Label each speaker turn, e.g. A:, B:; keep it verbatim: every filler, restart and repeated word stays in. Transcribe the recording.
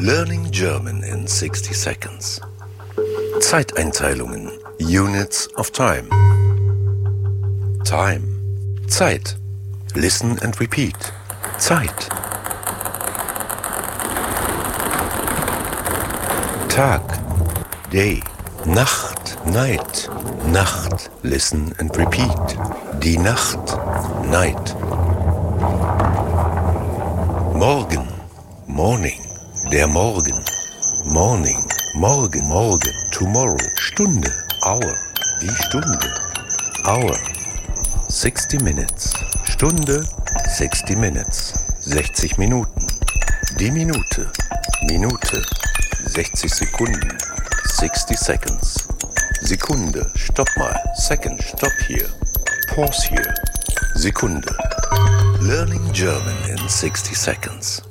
A: Learning German in sixty seconds. Zeiteinteilungen. Units of time. Time. Zeit. Listen and repeat. Zeit. Tag. Day. Nacht. Night. Nacht. Listen and repeat. Die Nacht. Night. Morgen. Morning. Der Morgen. Morning. Morgen. Morgen. Tomorrow. Stunde. Hour. Die Stunde. Hour. sixty minutes. Stunde. sixty minutes. sechzig Minuten. Die Minute. Minute. sechzig Sekunden. sixty seconds. Sekunde. Stopp mal. Second. Stopp hier. Pause hier. Sekunde. Learning German in sixty seconds.